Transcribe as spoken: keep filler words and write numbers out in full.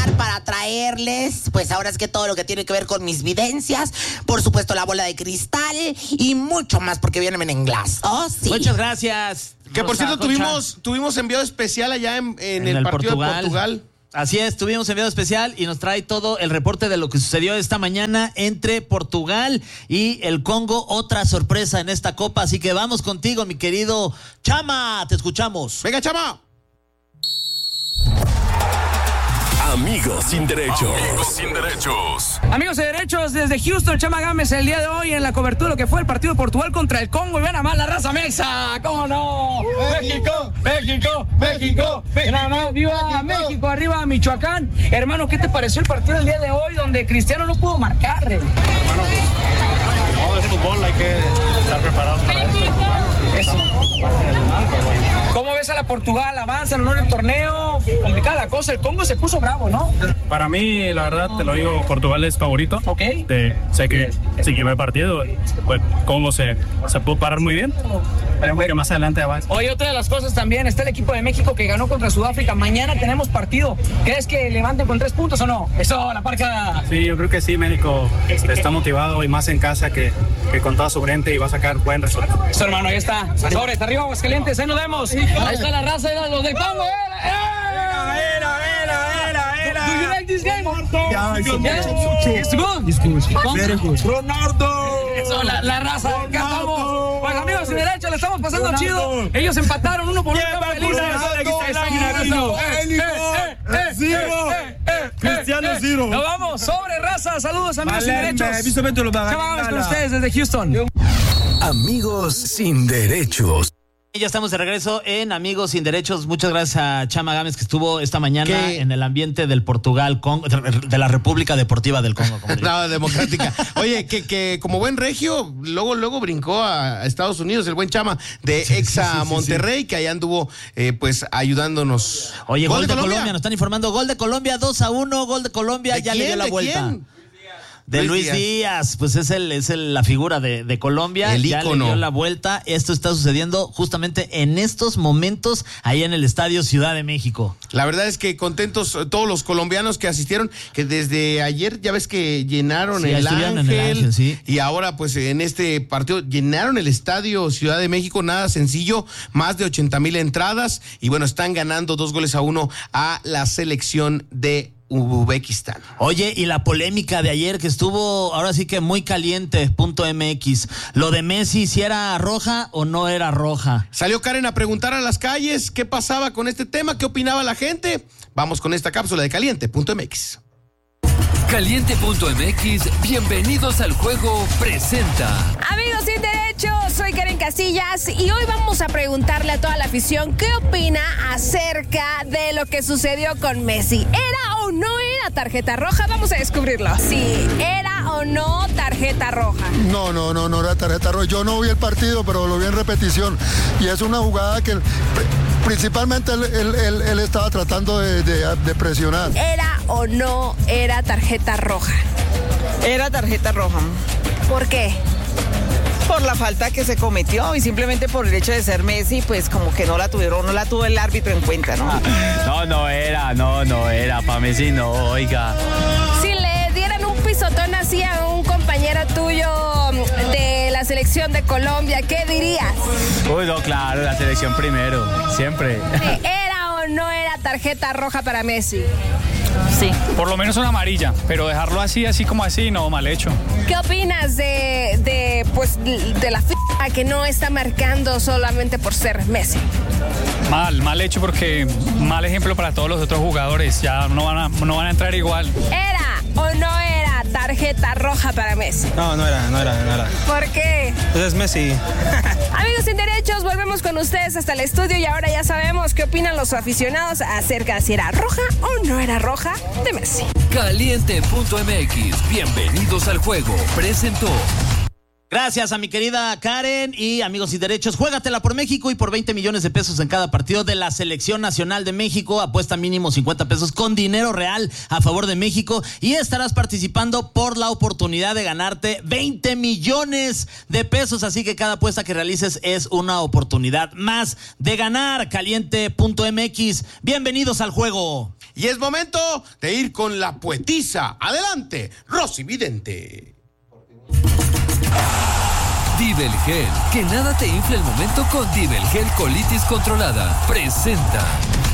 aprovechar para traerles, pues ahora es que todo lo que tiene que ver con mis videncias, por supuesto la bola de cristal y mucho más porque vienen en glass. Oh, sí. Muchas gracias. Que por cierto, tuvimos, tuvimos enviado especial allá en, en, en el, el partido Portugal. de Portugal. Así es, tuvimos enviado especial y nos trae todo el reporte de lo que sucedió esta mañana entre Portugal y el Congo. Otra sorpresa en esta copa, así que vamos contigo, mi querido Chama, te escuchamos. Venga, Chama. Amigos sin derechos. Amigos sin derechos. Amigos de derechos, desde Houston, Chama Gámez el día de hoy en la cobertura de lo que fue el partido de Portugal contra el Congo. Y ven a más la raza mexa, ¿cómo no? México, México, México, México. ¡Viva México! Arriba Michoacán. Hermano, ¿qué te pareció el partido del día de hoy donde Cristiano no pudo marcar? Hermano, pues, no, es fútbol, hay que estar preparados para eso. Eso. ¿Cómo ves a la Portugal? Avanza en el torneo, complicada la cosa. El Congo se puso bravo, ¿no? Para mí, la verdad, te lo digo, Portugal es favorito. Ok. Te, sé que si que va el partido, pues Congo se, se pudo parar muy bien. Esperemos que más adelante avance. Oye, otra de las cosas también, está el equipo de México que ganó contra Sudáfrica. Mañana tenemos partido. ¿Crees que levanten con tres puntos o no? Eso, la parca. Sí, yo creo que sí, México este, está motivado y más en casa que, que con toda su gente y va a sacar buen resultado. Eso, hermano, ahí está. Sobre, está arriba, Aguascalientes, ahí nos vemos. Ahí está la raza de los del Congo. Era, era, era, era, era. Do you like this game? Yeah, it's Yeah. It's good. It's good. Very good. Ronaldo. Eso, la, la raza, acá estamos. Pues amigos sin derecho, le estamos pasando Ronaldo. Chido. Ellos empataron uno por uno. Felices. Cristiano Zero. Nos vamos, sobre raza. Saludos, amigos sin Vale, derechos. me- lo Vamos con ustedes desde Houston. Amigos sin derechos. Ya estamos de regreso en Amigos sin Derechos. Muchas gracias a Chama Gámez que estuvo esta mañana ¿Qué? en el ambiente del Portugal, Congo, de la República Deportiva del Congo. Como digo. No, democrática. Oye, que, que como buen regio, luego, luego brincó a Estados Unidos, el buen Chama, de Sí, Exa sí, sí, sí, Monterrey, sí. Que allá anduvo, eh, pues, ayudándonos. Oye, gol, gol de, de Colombia? Colombia, nos están informando. Gol de Colombia, dos a uno, gol de Colombia, ¿De ya quién? le dio la ¿De vuelta. quién? De Luis, Luis Díaz. Díaz, pues es el es el, la figura de, de Colombia, el ya ícono. Le dio la vuelta. Esto está sucediendo justamente en estos momentos ahí en el Estadio Ciudad de México. La verdad es que contentos todos los colombianos que asistieron, que desde ayer ya ves que llenaron, sí, el, ángel, en el Ángel, sí. Y ahora pues en este partido llenaron el Estadio Ciudad de México, nada sencillo, más de ochenta mil entradas y bueno, están ganando dos goles a uno a la selección de Uzbekistán. Oye, y la polémica de ayer que estuvo ahora sí que muy caliente, punto M X. Lo de Messi, si era roja o no era roja. Salió Karen a preguntar a las calles qué pasaba con este tema, qué opinaba la gente. Vamos con esta cápsula de caliente punto M X. Caliente punto M X, bienvenidos al juego, presenta. Amigos sin derechos, soy Karen Casillas y hoy vamos a preguntarle a toda la afición qué opina acerca de lo que sucedió con Messi. ¿Era o no era tarjeta roja? Vamos a descubrirlo. Sí, ¿era o no tarjeta roja? No, no, no, no era tarjeta roja. Yo no vi el partido, pero lo vi en repetición. Y es una jugada que principalmente él, él, él, él estaba tratando de, de, de presionar. ¿Era o no era tarjeta roja? Era tarjeta roja. ¿Por qué? Por la falta que se cometió y simplemente por el hecho de ser Messi, pues como que no la tuvieron, no la tuvo el árbitro en cuenta, ¿no? No, no era, no, no era, para Messi no, oiga. Si le dieran un pisotón así a un compañero tuyo de la selección de Colombia, ¿qué dirías? Uy, no, claro, la selección primero, siempre. Sí, ¿era o no era tarjeta roja para Messi? Sí. Por lo menos una amarilla, pero dejarlo así, así como así, no, mal hecho. ¿Qué opinas de, de pues, de la FIFA que no está marcando solamente por ser Messi? Mal, mal hecho porque mal ejemplo para todos los otros jugadores, ya no van a, no van a entrar igual. ¿Era o no era tarjeta roja para Messi? No, no era, no era, no era. ¿Por qué? Pues es Messi. Amigos sin derechos, volvemos con ustedes hasta el estudio y ahora ya sabemos qué opinan los aficionados acerca de si era roja o no era roja de Messi. Caliente punto M X, bienvenidos al juego, presentó. Gracias a mi querida Karen y Amigos sin Derechos. Juégatela por México y por veinte millones de pesos en cada partido de la Selección Nacional de México. Apuesta mínimo cincuenta pesos con dinero real a favor de México y estarás participando por la oportunidad de ganarte veinte millones de pesos. Así que cada apuesta que realices es una oportunidad más de ganar. Caliente punto M X. Bienvenidos al juego. Y es momento de ir con la poetisa. Adelante, Rosy Vidente. Divelgel, que nada te infle el momento con Divelgel Colitis Controlada. Presenta.